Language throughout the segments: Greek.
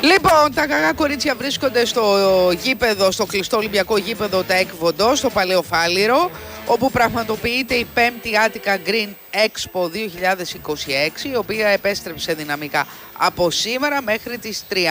Λοιπόν, τα κακά κορίτσια βρίσκονται στο γήπεδο, στο κλειστό Ολυμπιακό γήπεδο τα Εκβοντό, στο Παλαιό Φάληρο, όπου πραγματοποιείται η 5η Attica Green Expo 2026, η οποία επέστρεψε δυναμικά από σήμερα μέχρι τις 30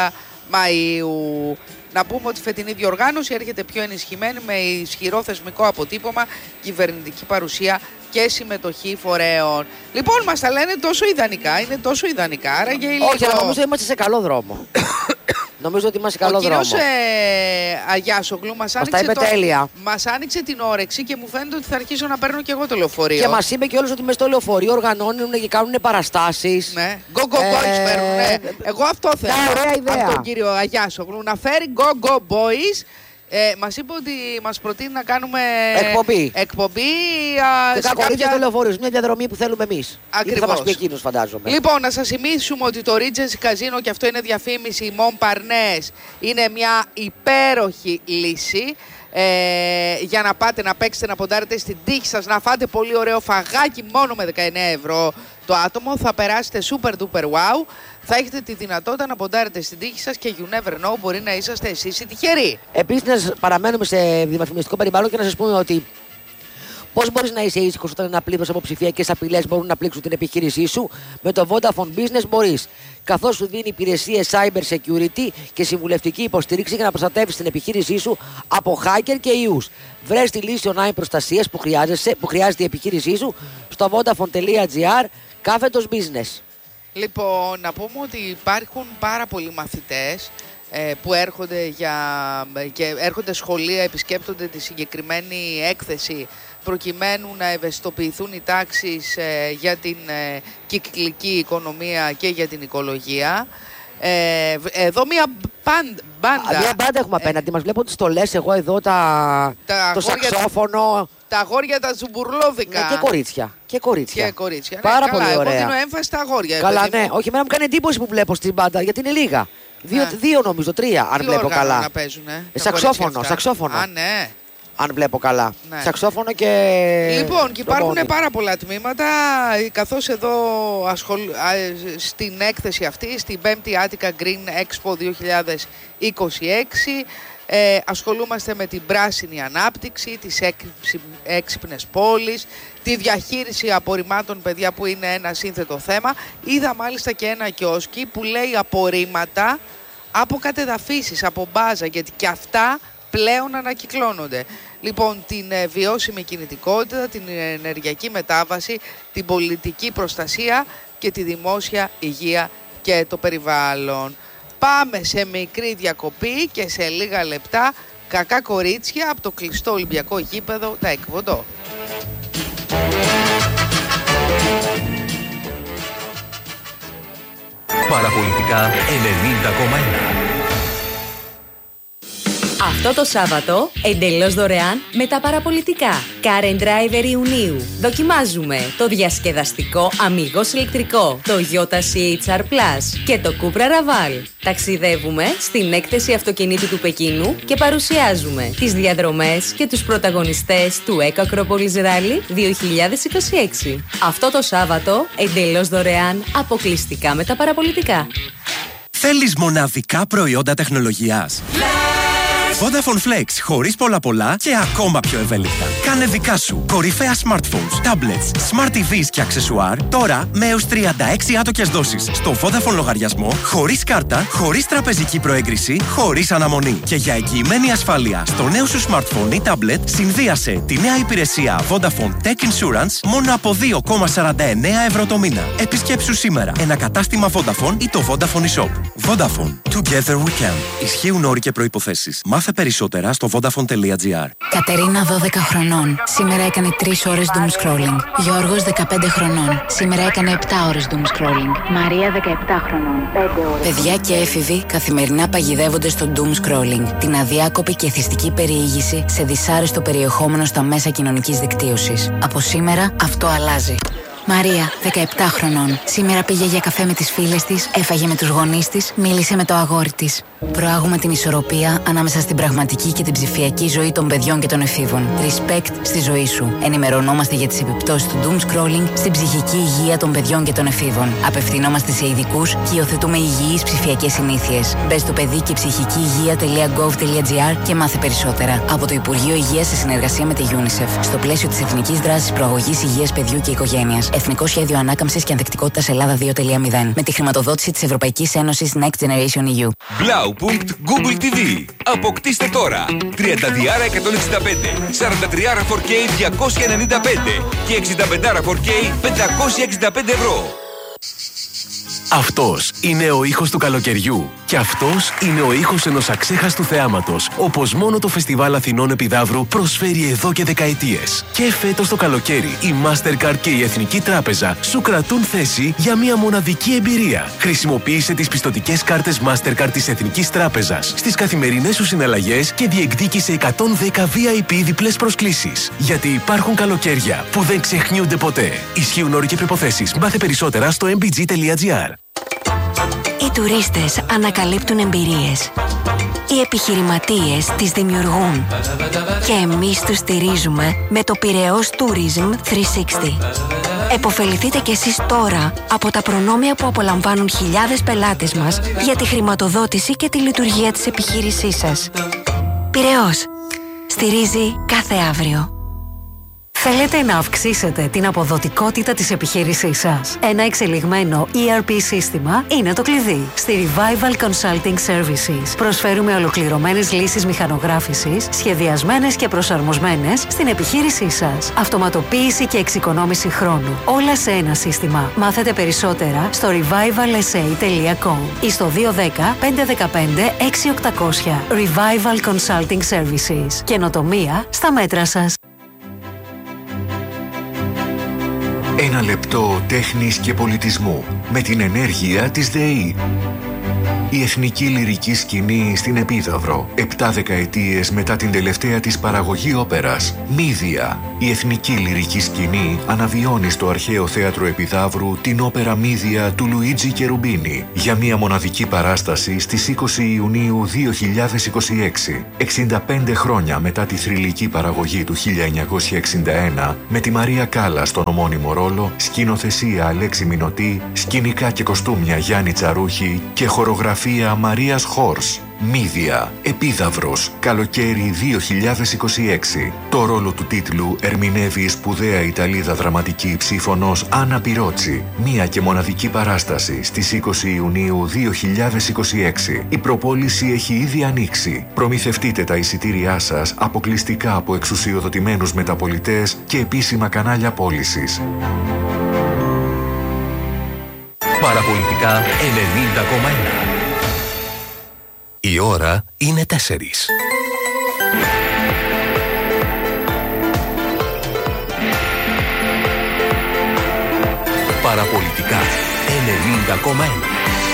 Μαΐου. Να πούμε ότι η φετινή διοργάνωση έρχεται πιο ενισχυμένη με ισχυρό θεσμικό αποτύπωμα, κυβερνητική παρουσία και συμμετοχή φορέων. Λοιπόν, μας τα λένε τόσο ιδανικά, είναι τόσο ιδανικά. Άρα και όχι, αλλά νομίζω είμαστε σε καλό δρόμο. Νομίζω ότι είμαστε σε καλό δρόμο. Ο κύριος Αγιάσογλου μας άνοιξε την όρεξη και μου φαίνεται ότι θα αρχίσω να παίρνω και εγώ το λεωφορείο. Και μας είπε και όλους ότι μες στο λεωφορείο οργανώνουν και κάνουν παραστάσεις. Ναι, go boys φέρουν. Ναι. Εγώ αυτό θέλω. Ωραία ιδέα. Από τον κύριο Αγιάσογλου να φέρει go boys. Μας είπε ότι μας προτείνει να κάνουμε εκπομπή σε κάποια... στο λεωφορείο, μια διαδρομή που θέλουμε εμείς. Ακριβώς. Θα μας πει εκείνος, φαντάζομαι. Λοιπόν, να σας θυμίσουμε ότι το Regency Casino, και αυτό είναι διαφήμιση, Montparnasse, είναι μια υπέροχη λύση. Για να πάτε να παίξετε, να ποντάρετε στην τύχη σας, να φάτε πολύ ωραίο φαγάκι μόνο με 19 ευρώ το άτομο. Θα περάσετε super duper wow. Θα έχετε τη δυνατότητα να ποντάρετε στην τύχη σας και you never know, μπορεί να είσαστε εσείς οι τυχεροί. Επίσης, να παραμένουμε σε διαφημιστικό περιβάλλον και να σας πούμε ότι πώς μπορείς να είσαι ήσυχος όταν ένα πλήθος από ψηφιακές απειλές μπορούν να πλήξουν την επιχείρησή σου. Με το Vodafone Business μπορείς. Καθώς σου δίνει υπηρεσίες cyber security και συμβουλευτική υποστήριξη για να προστατεύεις την επιχείρησή σου από hacker και ιούς. Βρες τη λύση online προστασίας που χρειάζεται η επιχείρησή σου στο vodafone.gr/business. Λοιπόν, να πούμε ότι υπάρχουν πάρα πολλοί μαθητές που έρχονται σχολεία, επισκέπτονται τη συγκεκριμένη έκθεση προκειμένου να ευαισθητοποιηθούν οι τάξεις για την κυκλική οικονομία και για την οικολογία. Εδώ μια μπάντα. Μια μπάντα έχουμε απέναντι μας. Βλέπω τις στολές, εγώ εδώ το σαξόφωνο. Τα αγόρια τα ζουμπουρλώδικα. Ναι, και κορίτσια. Ναι, πάρα καλά, πολύ ωραία. Εγώ δίνω έμφαση στα αγόρια. Καλά, ναι. Όχι, εμένα μου κάνει εντύπωση που βλέπω στην μπάντα, γιατί είναι λίγα. Δύο νομίζω, τρία, αν βλέπω καλά. Να παίζουν, σαξόφωνο. Α, ναι. Αν βλέπω καλά. Ναι. Σαξόφωνο και. Λοιπόν, και υπάρχουν πάρα πολλά τμήματα. Καθώς εδώ στην έκθεση αυτή, στην 5η Attica Green Expo 2026, ασχολούμαστε με την πράσινη ανάπτυξη, τις έξυπνες πόλεις, τη διαχείριση απορριμμάτων, παιδιά, που είναι ένα σύνθετο θέμα. Είδα μάλιστα και ένα κιόσκι που λέει απορρίμματα από κατεδαφίσεις, από μπάζα, γιατί και αυτά πλέον ανακυκλώνονται. Λοιπόν, την βιώσιμη κινητικότητα, την ενεργειακή μετάβαση, την πολιτική προστασία και τη δημόσια υγεία και το περιβάλλον. Πάμε σε μικρή διακοπή και σε λίγα λεπτά κακά κορίτσια από το κλειστό Ολυμπιακό γήπεδο τα Εκβοντό. Παραπολιτικά 90,1. Αυτό το Σάββατο, εντελώς δωρεάν με τα παραπολιτικά. Car and Driver Ιουνίου. Δοκιμάζουμε το διασκεδαστικό αμιγώς ηλεκτρικό, το Toyota CHR Plus και το Cupra Raval. Ταξιδεύουμε στην έκθεση αυτοκινήτου του Πεκίνου και παρουσιάζουμε τις διαδρομές και τους πρωταγωνιστές του Eco Acropolis Rally 2026. Αυτό το Σάββατο, εντελώς δωρεάν, αποκλειστικά με τα παραπολιτικά. Θέλεις μοναδικά προϊόντα τεχνολογίας? Vodafone Flex, χωρίς πολλά και ακόμα πιο ευέλικτα. Κάνε δικά σου κορυφαία smartphones, tablets, smart TVs και αξεσουάρ τώρα με έως 36 άτοκες δόσεις στο Vodafone λογαριασμό, χωρίς κάρτα, χωρίς τραπεζική προέγκριση, χωρίς αναμονή. Και για εγγυημένη ασφάλεια στο νέο σου smartphone ή tablet, συνδύασε τη νέα υπηρεσία Vodafone Tech Insurance μόνο από 2,49 ευρώ το μήνα. Επισκέψου σήμερα ένα κατάστημα Vodafone ή το Vodafone eShop. Vodafone. Together we can. Ισχύουν όροι και προϋποθέσεις. Μάθε περισσότερα στο vodafone.gr. Κατερίνα 12 χρονών. Σήμερα έκανε 3 ώρες doom scrolling. Γιώργος 15 χρονών. Σήμερα έκανε 7 ώρες doom scrolling. Μαρία 17 χρονών. 5 ώρες. Παιδιά και έφηβοι καθημερινά παγιδεύονται στο doom scrolling. Την αδιάκοπη και εθιστική περιήγηση σε δυσάρεστο περιεχόμενο στα μέσα κοινωνικής δικτύωσης. Από σήμερα αυτό αλλάζει. Μαρία, 17 χρονών. Σήμερα πήγε για καφέ με τις φίλες της, έφαγε με τους γονείς της, μίλησε με το αγόρι της. Προάγουμε την ισορροπία ανάμεσα στην πραγματική και την ψηφιακή ζωή των παιδιών και των εφήβων. Respect στη ζωή σου. Ενημερωνόμαστε για τις επιπτώσεις του doom scrolling στην ψυχική υγεία των παιδιών και των εφήβων. Απευθυνόμαστε σε ειδικούς και υιοθετούμε υγιείς ψηφιακές συνήθειες. Μπες στο παιδί και ψυχική υγεία.gov.gr και μάθε περισσότερα. Από το Υπουργείο Υγείας σε συνεργασία με τη UNICEF. Στο πλαίσιο της Εθνικής Δράσης Προαγωγής Υγείας Παιδιού και Οικογένειας. Εθνικό Σχέδιο Ανάκαμψης και Ανθεκτικότητας Ελλάδα 2.0. Με τη χρηματοδότηση της Ευρωπαϊκής Ένωσης Next Generation EU. Blaupunkt Google TV. Αποκτήστε τώρα 30 165, 43 4K 295 και 65 4K 565 ευρώ. Αυτός είναι ο ήχος του καλοκαιριού. Και αυτός είναι ο ήχος ενός αξέχαστου θεάματος, όπως μόνο το Φεστιβάλ Αθηνών Επιδαύρου προσφέρει εδώ και δεκαετίες. Και φέτος το καλοκαίρι, η Mastercard και η Εθνική Τράπεζα σου κρατούν θέση για μια μοναδική εμπειρία. Χρησιμοποίησε τις πιστωτικές κάρτες Mastercard της Εθνικής Τράπεζας στις καθημερινές σου συναλλαγές και διεκδίκησε 110 VIP διπλές προσκλήσεις. Γιατί υπάρχουν καλοκαίρια που δεν ξεχνιούνται ποτέ. Ισχύουν όροι και προϋποθέσεις. Μάθε περισσότερα στο mbg.gr. Οι τουρίστες ανακαλύπτουν εμπειρίες. Οι επιχειρηματίες τις δημιουργούν. Και εμείς τους στηρίζουμε με το Πειραιώς Tourism 360. Εποφεληθείτε κι εσείς τώρα από τα προνόμια που απολαμβάνουν χιλιάδες πελάτες μας για τη χρηματοδότηση και τη λειτουργία της επιχείρησής σας. Πειραιώς. Στηρίζει κάθε αύριο. Θέλετε να αυξήσετε την αποδοτικότητα της επιχείρησής σας? Ένα εξελιγμένο ERP σύστημα είναι το κλειδί. Στη Revival Consulting Services προσφέρουμε ολοκληρωμένες λύσεις μηχανογράφησης, σχεδιασμένες και προσαρμοσμένες στην επιχείρησή σας. Αυτοματοποίηση και εξοικονόμηση χρόνου. Όλα σε ένα σύστημα. Μάθετε περισσότερα στο revivalsa.com ή στο 210 515 6800. Revival Consulting Services. Καινοτομία στα μέτρα σας. Ένα λεπτό τέχνης και πολιτισμού με την ενέργεια της ΔΕΗ. Η εθνική λυρική σκηνή στην Επίδαυρο, 7 δεκαετίες μετά την τελευταία της παραγωγή όπερας. Μύδια. Η εθνική λυρική σκηνή αναβιώνει στο αρχαίο θέατρο Επιδαύρου την όπερα Μύδια του Λουίτζι Κερουμπίνι για μια μοναδική παράσταση στις 20 Ιουνίου 2026, 65 χρόνια μετά τη θρυλική παραγωγή του 1961, με τη Μαρία Κάλλα στον ομώνυμο ρόλο, σκηνοθεσία Αλέξη Μινωτή, σκηνικά και κοστούμια Γιάννη Τσαρούχη και χορογραφία Μαρίας Χόρς. Μύδια, Επίδαυρος, καλοκαίρι 2026. Το ρόλο του τίτλου ερμηνεύει η σπουδαία Ιταλίδα δραματική ψήφωνος Άννα Πυρότσι. Μία και μοναδική παράσταση στις 20 Ιουνίου 2026. Η προπόληση έχει ήδη ανοίξει. Προμηθευτείτε τα εισιτήριά σας αποκλειστικά από εξουσιοδοτημένους μεταπολιτές και επίσημα κανάλια πώλησης. Παραπολιτικά 90,1. Η ώρα είναι 4. Παραπολιτικά 90,1.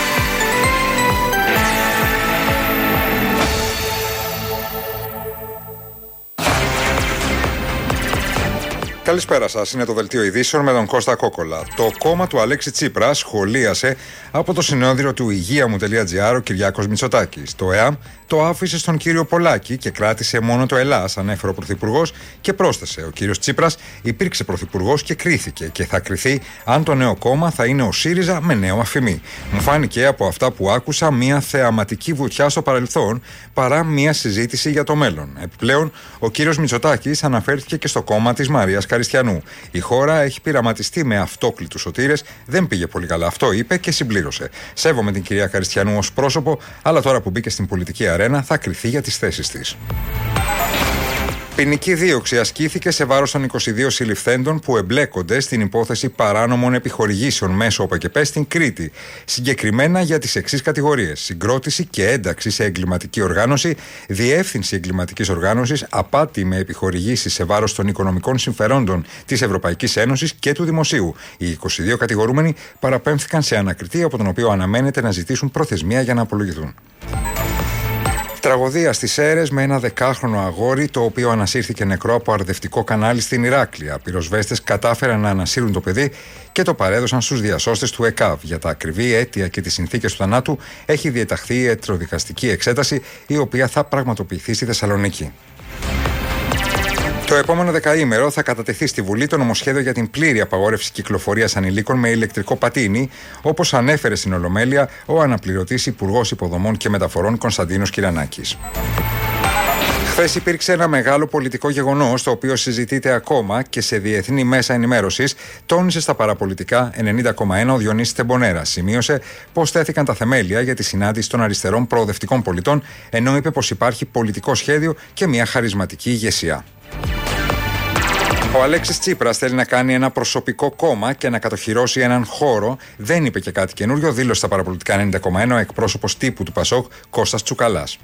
Καλησπέρα σας. Είναι το Δελτίο Ειδήσεων με τον Κώστα Κόκολα. Το κόμμα του Αλέξη Τσίπρα σχολίασε από το συνέδριο του υγεία.gr ο Κυριάκος Μητσοτάκης. Το ΕΑΜ το άφησε στον κύριο Πολάκη και κράτησε μόνο το Ελλάς, ανέφερε ο Πρωθυπουργός και πρόσθεσε: ο κύριος Τσίπρας υπήρξε Πρωθυπουργός και κρίθηκε και θα κριθεί αν το νέο κόμμα θα είναι ο ΣΥΡΙΖΑ με νέο αφημί. Μου φάνηκε από αυτά που άκουσα μια θεαματική βουτιά στο παρελθόν παρά μια συζήτηση για το μέλλον. Επιπλέον, ο κύριος Μητσοτάκης αναφέρθηκε και στο κόμμα της Μαρίας Καριστιανού. Η χώρα έχει πειραματιστεί με αυτόκλητους σωτήρες, δεν πήγε πολύ καλά. Αυτό είπε και συμπλήρωσε: σέβομαι την κυρία Καριστιανού ως πρόσωπο, αλλά τώρα που μπήκε στην πολιτική αρένα θα κριθεί για τις θέσεις της. Ποινική δίωξη ασκήθηκε σε βάρος των 22 συλληφθέντων που εμπλέκονται στην υπόθεση παράνομων επιχορηγήσεων μέσω ΟΠΕΚΕΠΕ στην Κρήτη. Συγκεκριμένα για τις εξής κατηγορίες: συγκρότηση και ένταξη σε εγκληματική οργάνωση, διεύθυνση εγκληματικής οργάνωσης, απάτη με επιχορηγήσεις σε βάρος των οικονομικών συμφερόντων της Ευρωπαϊκής Ένωσης και του Δημοσίου. Οι 22 κατηγορούμενοι παραπέμφθηκαν σε ανακριτή, από τον οποίο αναμένεται να ζητήσουν προθεσμία για να απολογηθούν. Τραγωδία στις Σέρρες με ένα 10χρονο αγόρι, το οποίο ανασύρθηκε νεκρό από αρδευτικό κανάλι στην Ηράκλεια. Πυροσβέστες κατάφεραν να ανασύρουν το παιδί και το παρέδωσαν στους διασώστες του ΕΚΑΒ. Για τα ακριβή αίτια και τις συνθήκες του θανάτου έχει διεταχθεί η ιατροδικαστική εξέταση, η οποία θα πραγματοποιηθεί στη Θεσσαλονίκη. Το επόμενο δεκαήμερο θα κατατεθεί στη Βουλή το νομοσχέδιο για την πλήρη απαγόρευση κυκλοφορίας ανηλίκων με ηλεκτρικό πατίνι, όπως ανέφερε στην Ολομέλεια ο αναπληρωτής Υπουργός Υποδομών και Μεταφορών Κωνσταντίνος Κυρανάκης. Χθες υπήρξε ένα μεγάλο πολιτικό γεγονός, το οποίο συζητείται ακόμα και σε διεθνή μέσα ενημέρωσης, τόνισε στα παραπολιτικά 90,1 ο Διονύσης Τεμπονέρας. Σημείωσε πως τέθηκαν τα θεμέλια για τη συνάντηση των αριστερών προοδευτικών πολιτών, ενώ είπε πως υπάρχει πολιτικό σχέδιο και μια χαρισματική ηγεσία. Ο Αλέξης Τσίπρας θέλει να κάνει ένα προσωπικό κόμμα και να κατοχυρώσει έναν χώρο. Δεν είπε και κάτι καινούριο, δήλωσε στα παραπολιτικά 90,1 ο εκπρόσωπος τύπου του ΠΑΣΟΚ Κώστας Τσουκαλάς.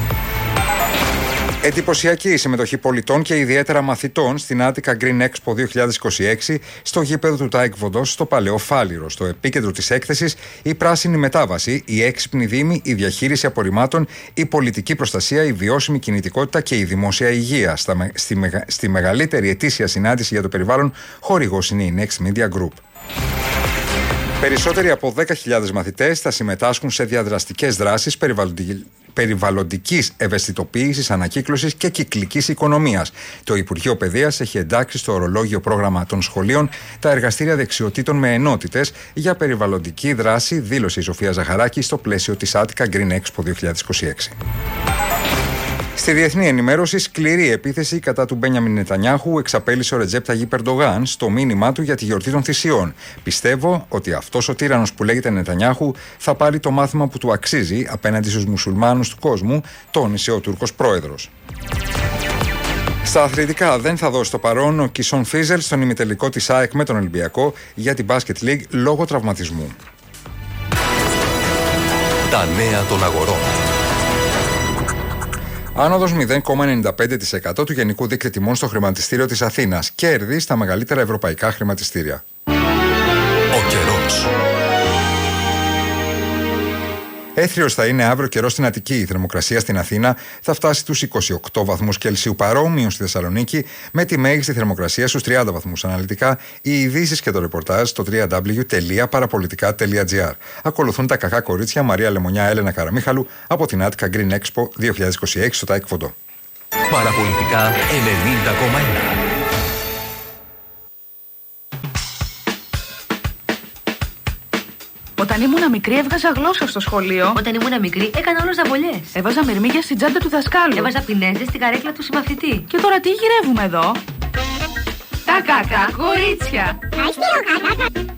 Εντυπωσιακή η συμμετοχή πολιτών και ιδιαίτερα μαθητών στην Attica Green Expo 2026 στο γήπεδο του Taekwondo στο Παλαιό Φάληρο. Στο επίκεντρο της έκθεσης η πράσινη μετάβαση, η έξυπνη δήμη, η διαχείριση απορριμμάτων, η πολιτική προστασία, η βιώσιμη κινητικότητα και η δημόσια υγεία. Στη μεγαλύτερη ετήσια συνάντηση για το περιβάλλον, χορηγός είναι η Next Media Group. Περισσότεροι από 10.000 μαθητές θα συμμετάσχουν σε διαδραστικές δράσεις περιβαλλοντικής ευαισθητοποίησης, ανακύκλωσης και κυκλικής οικονομίας. Το Υπουργείο Παιδείας έχει εντάξει στο ορολόγιο πρόγραμμα των σχολείων τα εργαστήρια δεξιοτήτων με ενότητες για περιβαλλοντική δράση, δήλωσε η Σοφία Ζαχαράκη στο πλαίσιο της Attica Green Expo 2026. Στη διεθνή ενημέρωση, σκληρή επίθεση κατά του Μπένιαμιν Νετανιάχου εξαπέλυσε ο Ρετζέπ Ταγίπ Ερντογάν στο μήνυμά του για τη γιορτή των θυσιών. Πιστεύω ότι αυτός ο τύραννος που λέγεται Νετανιάχου θα πάρει το μάθημα που του αξίζει απέναντι στους μουσουλμάνους του κόσμου, τόνισε ο Τούρκος πρόεδρος. Στα αθλητικά, δεν θα δώσει το παρόν ο Κισόν Φίζελ στον ημιτελικό της ΑΕΚ με τον Ολυμπιακό για την Basket League λόγω τραυματισμού. Τα νέα των αγορών. Άνοδος 0,95% του γενικού δείκτη τιμών στο χρηματιστήριο της Αθήνας. Κέρδη στα μεγαλύτερα ευρωπαϊκά χρηματιστήρια. Ο καιρός. Έθριος θα είναι αύριο καιρός στην Αττική. Η θερμοκρασία στην Αθήνα θα φτάσει τους 28 βαθμούς Κελσίου, παρόμοιο στη Θεσσαλονίκη, με τη μέγιστη θερμοκρασία στους 30 βαθμούς. Αναλυτικά, οι ειδήσεις και το ρεπορτάζ στο www.parapolitica.gr. Ακολουθούν τα κακά κορίτσια Μαρία Λεμονιά, Έλενα Καραμίχαλου από την Attica Green Expo 2026 στο Taekwondo. Παραπολιτικά 90,1. Όταν ήμουν μικρή έβγαζα γλώσσα στο σχολείο. Όταν ήμουν μικρή έκανα όλες ζαβολιές. Έβαζα μυρμήγκια στην τσάντα του δασκάλου. Έβαζα πινέζες στην καρέκλα του συμμαθητή. Και τώρα τι γυρεύουμε εδώ? Τα κακά κορίτσια.